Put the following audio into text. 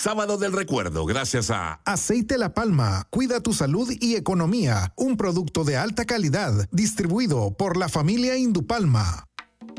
Sábado del Recuerdo, gracias a Aceite La Palma, cuida tu salud y economía. Un producto de alta calidad, distribuido por la familia Indupalma.